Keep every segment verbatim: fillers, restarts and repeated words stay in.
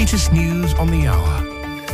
latest news on the hour.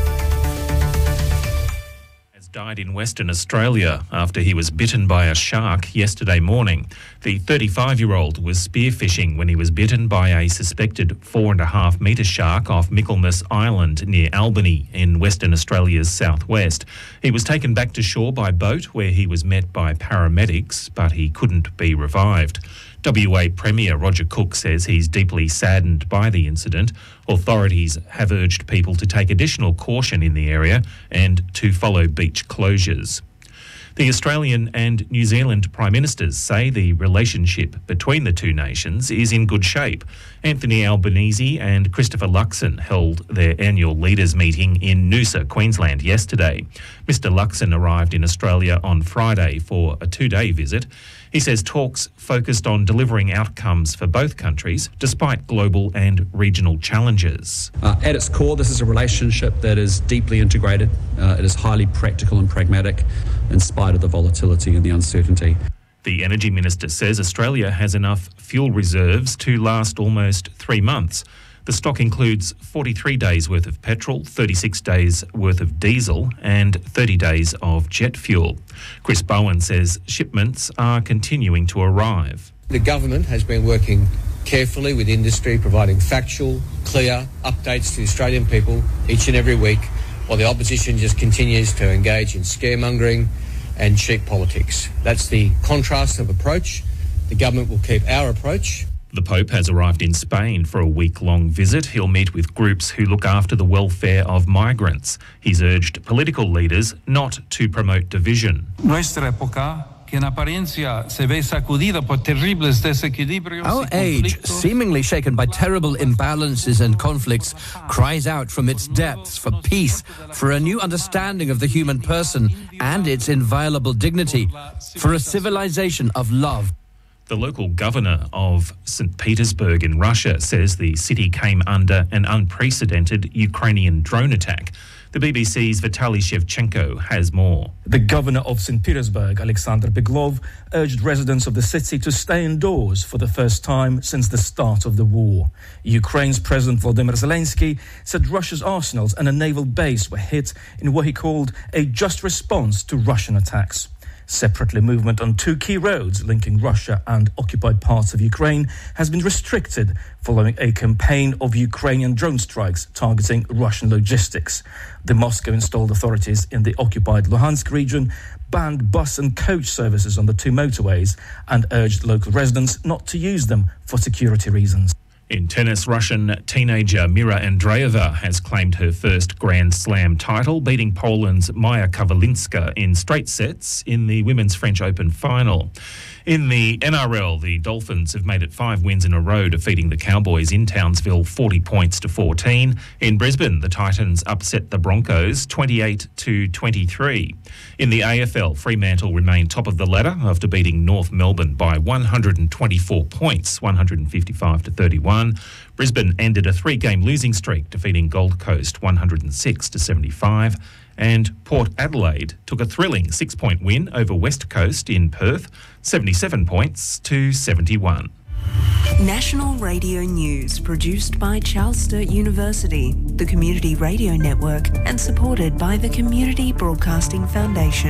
Died in Western Australia after he was bitten by a shark yesterday morning. The thirty-five-year-old was spearfishing when he was bitten by a suspected four and a half metre shark off Michaelmas Island near Albany in Western Australia's southwest. He was taken back to shore by boat where he was met by paramedics, but he couldn't be revived. W A Premier Roger Cook says he's deeply saddened by the incident. Authorities have urged people to take additional caution in the area and to follow beach closures. The Australian and New Zealand Prime Ministers say the relationship between the two nations is in good shape. Anthony Albanese and Christopher Luxon held their annual leaders meeting in Noosa, Queensland yesterday. Mister Luxon arrived in Australia on Friday for a two-day visit. He says talks focused on delivering outcomes for both countries despite global and regional challenges. Uh, at its core, this is a relationship that is deeply integrated. Uh, it is highly practical and pragmatic in spite of the volatility and the uncertainty. The Energy Minister says Australia has enough fuel reserves to last almost three months. The stock includes forty-three days worth of petrol, thirty-six days worth of diesel and thirty days of jet fuel. Chris Bowen says shipments are continuing to arrive. The government has been working carefully with industry, providing factual, clear updates to the Australian people each and every week, while the opposition just continues to engage in scaremongering and cheap politics. That's the contrast of approach. The government will keep our approach. The Pope has arrived in Spain for a week-long visit. He'll meet with groups who look after the welfare of migrants. He's urged political leaders not to promote division. Nuestra época, que en apariencia se ve sacudida por terribles desequilibrios. Our age, seemingly shaken by terrible imbalances and conflicts, cries out from its depths for peace, for a new understanding of the human person and its inviolable dignity, for a civilization of love. The local governor of Saint Petersburg in Russia says the city came under an unprecedented Ukrainian drone attack. The B B C's Vitaly Shevchenko has more. The governor of Saint Petersburg, Alexander Beglov, urged residents of the city to stay indoors for the first time since the start of the war. Ukraine's President Volodymyr Zelensky said Russia's arsenals and a naval base were hit in what he called a just response to Russian attacks. Separately, movement on two key roads linking Russia and occupied parts of Ukraine has been restricted following a campaign of Ukrainian drone strikes targeting Russian logistics. The Moscow-installed authorities in the occupied Luhansk region banned bus and coach services on the two motorways and urged local residents not to use them for security reasons. In tennis, Russian teenager Mira Andreeva has claimed her first Grand Slam title, beating Poland's Maja Kawalinska in straight sets in the Women's French Open final. In the N R L, the Dolphins have made it five wins in a row, defeating the Cowboys in Townsville forty points to fourteen. In Brisbane, the Titans upset the Broncos twenty-eight to twenty-three. In the A F L, Fremantle remain top of the ladder after beating North Melbourne by one hundred twenty-four points, one hundred fifty-five to thirty-one. Brisbane ended a three-game losing streak, defeating Gold Coast one hundred six to seventy-five. And Port Adelaide took a thrilling six-point win over West Coast in Perth, seventy-seven points to seventy-one. National Radio News, produced by Charles Sturt University, the Community Radio Network, and supported by the Community Broadcasting Foundation.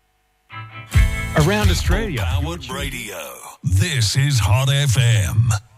Around Australia. Powered Radio. This is Hot F M.